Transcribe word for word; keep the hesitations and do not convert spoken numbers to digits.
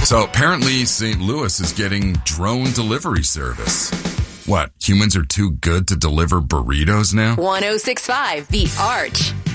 So apparently Saint Louis is getting drone delivery service. What, humans are too good to deliver burritos now? one oh six point five The Arch.